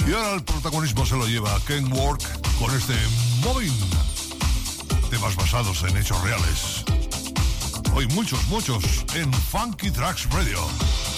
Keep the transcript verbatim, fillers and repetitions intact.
Y ahora el protagonismo se lo lleva Ken Work con este Moving. Temas basados en hechos reales. Hoy muchos, muchos en Funky Tracks Radio.